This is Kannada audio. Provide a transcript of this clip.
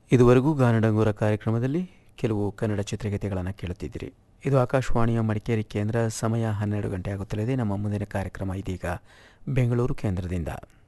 ಇದುವರೆಗೂ ಗಾನಡಂಗೂರ ಕಾರ್ಯಕ್ರಮದಲ್ಲಿ ಕೆಲವು ಕನ್ನಡ ಚಿತ್ರಗೀತೆಗಳನ್ನು ಕೇಳುತ್ತಿದ್ದಿರಿ. ಇದು ಆಕಾಶವಾಣಿಯ ಮಡಿಕೇರಿ ಕೇಂದ್ರ. ಸಮಯ 12 ಗಂಟೆ ಆಗುತ್ತಲಿದೆ. ನಮ್ಮ ಮುಂದಿನ ಕಾರ್ಯಕ್ರಮ ಇದೀಗ ಬೆಂಗಳೂರು ಕೇಂದ್ರದಿಂದ.